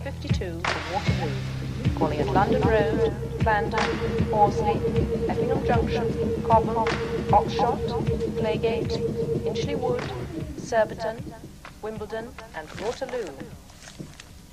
52 for Waterloo, calling at London Road, Clarendon, Horsley, Effingham Junction, Cobham, Oxshott, Playgate, Inchley Wood, Surbiton, Wimbledon and Waterloo.